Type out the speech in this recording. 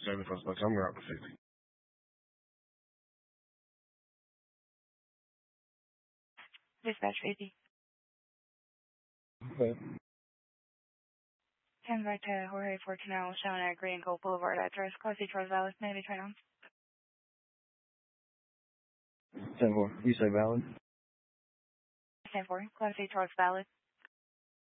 71st bucks. I'm around 50. Dispatch 50. Okay. 10 back to Jorge Fortunel, shown at Green Gold Boulevard address, Class C Charles Vallis, may be turned on. 10-4. You say valid? 10-4, Class C Charles Vallis.